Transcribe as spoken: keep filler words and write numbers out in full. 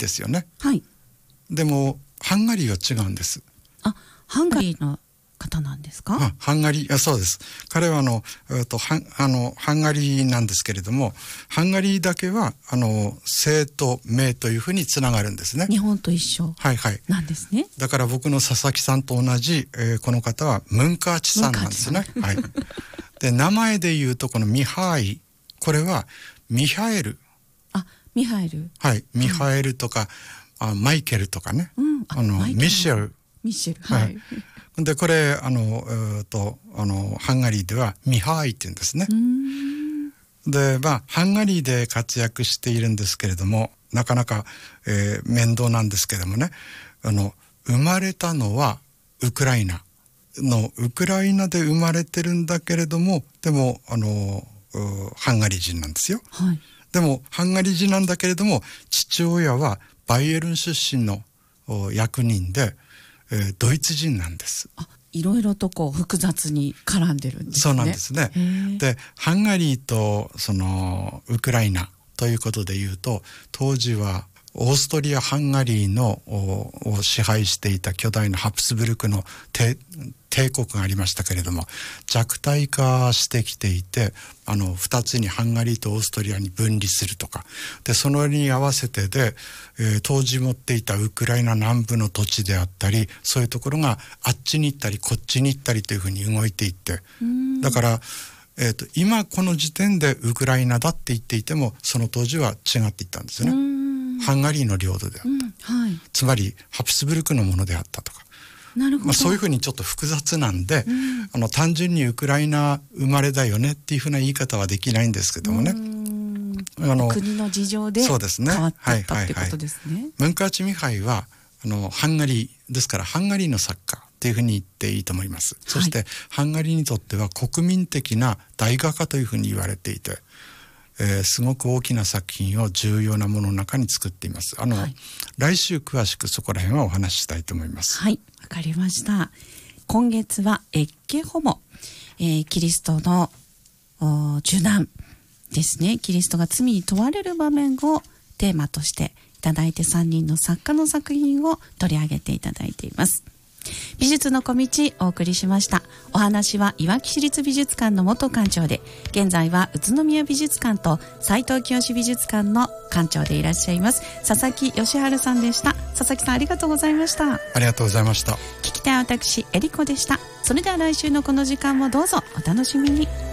ですよね。 はい。 でもハンガリーは違うんです。 あ、ハンガリーの方なんですか？ あ、ハンガリー、あ、そうです。彼はあの、えっと、ハン、あの、ハンガリーなんですけれども、ハンガリーだけは、あの、姓と名というふうにつながるんですね。 日本と一緒。 はいはい。 なんですね。 だから僕の佐々木さんと同じ、えー、この方はムンカーチさんなんですね。はい。で、名前で言うと、このミハイ、これはミハエル。 あ、ミハエル。 はい。ミハエルとか、はい、あマイケルとかね。 うん、 あの、ミシェル。 ミシェル。はい。はいでこれあの、えー、とあのハンガリーではミハイって言うんですね。でまあハンガリーで活躍しているんですけれども、なかなか、えー、面倒なんですけれどもね、あの生まれたのはウクライナのウクライナで生まれてるんだけれども、でもあのハンガリー人なんですよ。 はい、 でもハンガリー人なんだけれども、父親はバイエルン出身の役人で、えー、ドイツ人なんです。 あ、いろいろとこう複雑に絡んでるんですね。 そうなんですね。でハンガリーとそのウクライナということでいうと、当時はオーストリア・ハンガリーのを支配していた巨大なハプスブルクの帝国がありましたけれども、弱体化してきていて、あのふたつにハンガリーとオーストリアに分離するとかで、そのに合わせてで、えー、当時持っていたウクライナ南部の土地であったり、そういうところがあっちに行ったりこっちに行ったりというふうに動いていって、だからえー、と今この時点でウクライナだって言っていても、その当時は違っていったんですよね。ハンガリーの領土であった、うんはい、つまりハプスブルクのものであったとか。 なるほど。 まあ、そういうふうにちょっと複雑なんで、うん、あの単純にウクライナ生まれだよねっていうふうな言い方はできないんですけどもね。 あの国の事情で変わっていったってことですね。 ムンカーチミハイはあのハンガリーですから、ハンガリーの作家っていうふうに言っていいと思います。はい、そしてハンガリーにとっては国民的な大画家というふうに言われていて、えー、すごく大きな作品を重要なものの中に作っています。あの、はい、来週詳しくそこら辺はお話ししたいと思います。 はい、わかりました。今月はエッケホモ、えー、キリストの受難ですね。キリストが罪に問われる場面をテーマとしていただいて、さんにんの作家の作品を取り上げていただいています。美術の小道お送りしました。お話はいわき市立美術館の元館長で、現在は宇都宮美術館と斉藤清美術館の館長でいらっしゃいます佐々木義治さんでした。佐々木さん、ありがとうございました。 ありがとうございました。 聞き手は私エリコでした。それでは来週のこの時間もどうぞお楽しみに。